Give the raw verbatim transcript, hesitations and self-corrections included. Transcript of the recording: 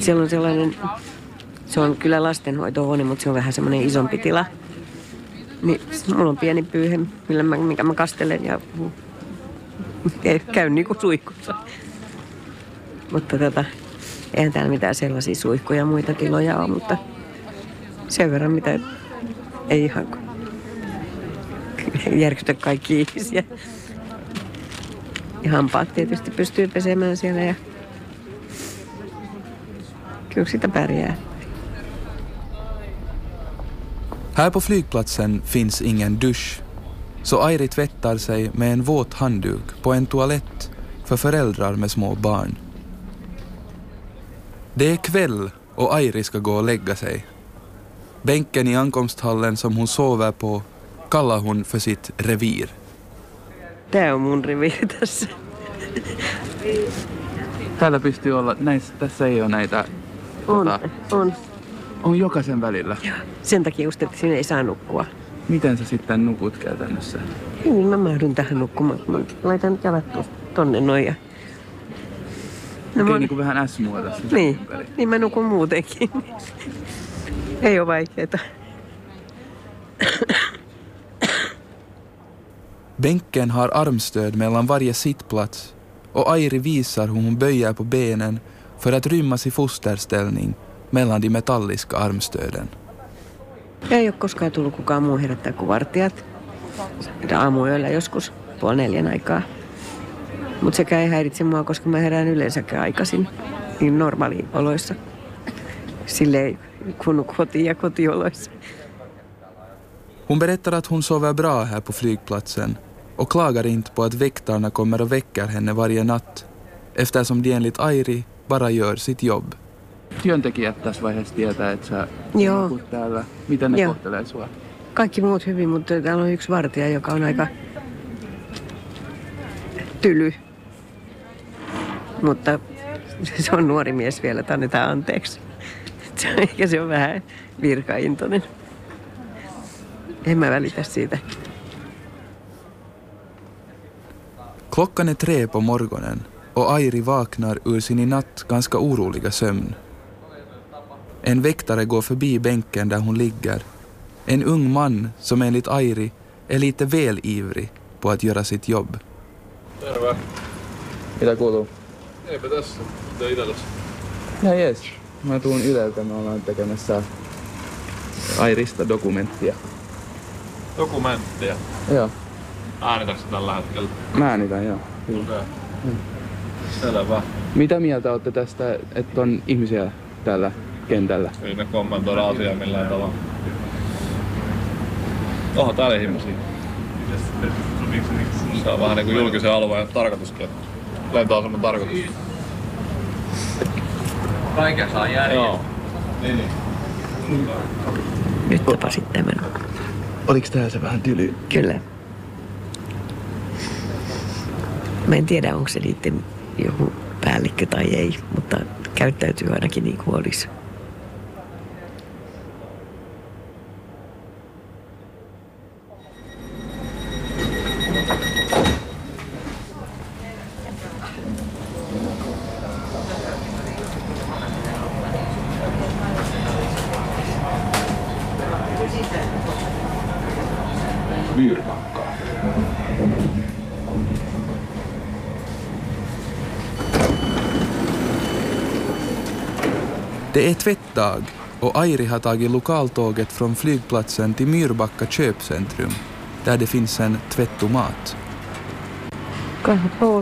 Siellä on sellainen, se on kyllä lastenhoitohuone, mutta se on vähän semmoinen isompi tila. Niin mulla on pieni pyyhe, millä mä, mikä mä kastelen ja käyn niinku suihkussa. Mutta tota, eihän täällä mitään sellaisia suihkuja ja muita tiloja ole, mutta sen verran mitä ei ihan järkytä kaikki ihmisiä. Ja hampaat tietysti pystyy pesemään siellä ja kyllä sitä pärjää. Här på flygplatsen finns ingen dusch, så Airi tvättar sig med en våt handduk på en toalett för föräldrar med små barn. Det är kväll och Airi ska gå och lägga sig. Bänken i ankomsthallen som hon sover på kallar hon för sitt revir. Tää on mun reviiri tässä. Täällä pystyy olla, näissä, tässä ei ole näitä... On, tota, on. On jokaisen välillä. Joo. Sen takia just, että siinä ei saa nukkua. Miten sä sitten nukut käytännössä? Niin, mä mahdun tähän nukkumaan. Mä laitan jalat tonne noin ja... No Okei, mä... niin kuin vähän S-muotossa. Niin, niin mä nukun muutenkin. Ei ole vaikeeta. Bänken har armstöd mellan varje sittplats och Airi visar hur hon böjer på benen för att rymmas i fosterställning mellan de metalliska armstöden. Ei ole koskaan tullut kukaan muu herättää kuin vartijat. Aamuyöllä joskus, puoli neljän aikaa. Mutta sekä ei häiritse mua, koska mä herään yleensäkään aikaisin. Niin normaalioloissa. Silleen kun koti- ja kotioloissa. Hon berättar att hon sover bra här på flygplatsen och klagar inte på att väktarna kommer och väcker henne varje natt eftersom de enligt Airi bara gör sitt jobb. Työntekijät tässä vaiheessa tietää, että sä nukut täällä. Miten ne Joo. kohtelee sua? Kaikki muut hyvin, mutta täällä on yksi vartija, joka on aika tyly. Mutta se on nuori mies vielä, että annetaan anteeksi. Eikä se on vähän virkaintoinen. En mä välitä siitä. Klockan är tre på morgonen och Airi vaknar ur sin i natt ganska oroliga sömn. En väktare går förbi bänken där hon ligger. En ung man som enligt Airi är lite väl ivrig på att göra sitt jobb. Terve. Mitä kuuluu? Eipä tässä. Mitä Ylellässä? Ja jes. Mä tuun Yleltä. Me ollaan tekemässä Airista dokumenttia. Dokumenttia? Joo. Äänitätkö tällä hetkellä? Mä äänitän, joo. Okei. Okay. Hmm. Selvä. Mitä mieltä olette tästä, että on ihmisiä täällä kentällä? Ei ne kommentoida asiaa millään tavalla. Onhan täällä ihmisiä. Se on vähän niin kuin julkisen alueen tarkoituskin. Lentoaseman tarkoitus. Kaiken saa järjellä. Joo. Niin, niin. Nyt tapasit tämän. Oliko tää se vähän tyly? Kyllä. Mä en tiedä, onko se niiden joku päällikkö tai ei, mutta käyttäytyy ainakin niin kuin olisi. Myrbacka. Det är tvättdag och Airi har tagit lokaltåget från flygplatsen till Myrbacka köpcentrum där det finns en tvättomat. Kahva